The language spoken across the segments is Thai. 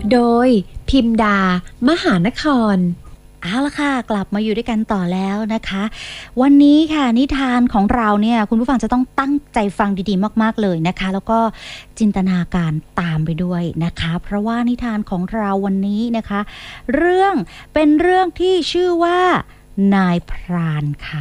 โดยพิมดามหานครเอาละค่ะกลับมาอยู่ด้วยกันต่อแล้วนะคะวันนี้ค่ะนิทานของเราเนี่ยคุณผู้ฟังจะต้องตั้งใจฟังดีๆมากๆเลยนะคะแล้วก็จินตนาการตามไปด้วยนะคะเพราะว่านิทานของเราวันนี้นะคะเรื่องเป็นเรื่องที่ชื่อว่านายพรานค่ะ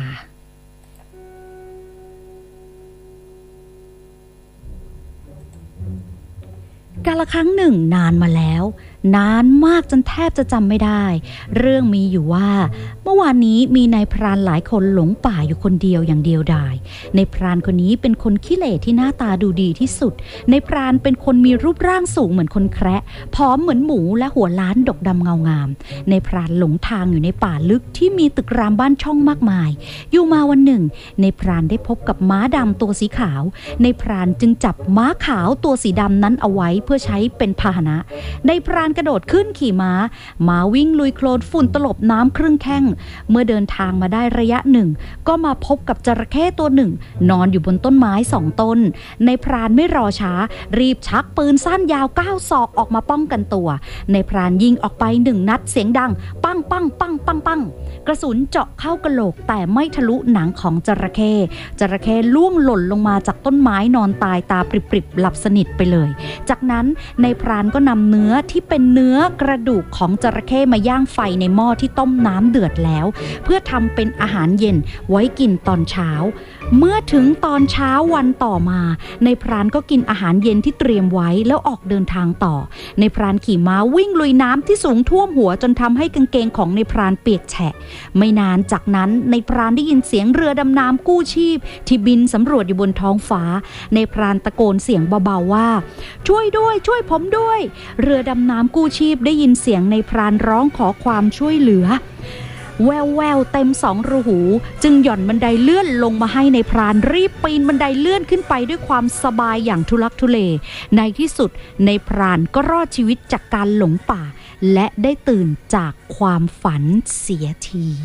กาลครั้งหนึ่งนานมาแล้วนานมากจนแทบจะจำไม่ได้เรื่องมีอยู่ว่าเมื่อวานนี้มีนายพรานหลายคนหลงป่าอยู่คนเดียวอย่างเดียวดายนายพรานคนนี้เป็นคนขี้เหร่ที่หน้าตาดูดีที่สุดนายพรานเป็นคนมีรูปร่างสูงเหมือนคนแคระผอมเหมือนหมูและหัวล้านดกดำเงางามนายพรานหลงทางอยู่ในป่าลึกที่มีตึกรามบ้านช่องมากมายอยู่มาวันหนึ่งนายพรานได้พบกับม้าดำตัวสีขาวนายพรานจึงจับม้าขาวตัวสีดำนั้นเอาไว้เพื่อใช้เป็นพาหนะนายพรานกระโดดขึ้นขี่ม้าวิ่งลุยโคลนฝุ่นตลบน้ำครึ่งแข้งเมื่อเดินทางมาได้ระยะหนึ่งก็มาพบกับจระเข้ตัวหนึ่งนอนอยู่บนต้นไม้2 ต้นนายพรานไม่รอช้ารีบชักปืนสั้นยาว9 ศอกออกมาป้องกันตัวนายพรานยิงออกไป1 นัดเสียงดังปังปังปังปังปังกระสุนเจาะเข้ากะโหลกแต่ไม่ทะลุหนังของจระเข้ล่วงหล่นลงมาจากต้นไม้นอนตายตาปริบๆหลับสนิทไปเลยจากนั้นนายพรานก็นำเนื้อที่เป็นเนื้อกระดูกของจระเข้มาย่างไฟในหม้อที่ต้มน้ำเดือดแล้วเพื่อทำเป็นอาหารเย็นไว้กินตอนเช้าเมื่อถึงตอนเช้าวันต่อมานายพรานก็กินอาหารเย็นที่เตรียมไว้แล้วออกเดินทางต่อนายพรานขี่ม้าวิ่งลุยน้ำที่สูงท่วมหัวจนทำให้กางเกงของนายพรานเปียกแฉะไม่นานจากนั้นนายพรานได้ยินเสียงเรือดำน้ำกู้ชีพที่บินสำรวจอยู่บนท้องฟ้านายพรานตะโกนเสียงเบาๆว่าช่วยด้วยช่วยผมด้วยเรือดำน้ำกู้ชีพได้ยินเสียงนายพรานร้องขอความช่วยเหลือแววเต็ม2 รูหูจึงหย่อนบันไดเลื่อนลงมาให้ในพรานรีบปีนบันไดเลื่อนขึ้นไปด้วยความสบายอย่างทุลักทุเลในที่สุดในพรานก็รอดชีวิตจากการหลงป่าและได้ตื่นจากความฝันเสียที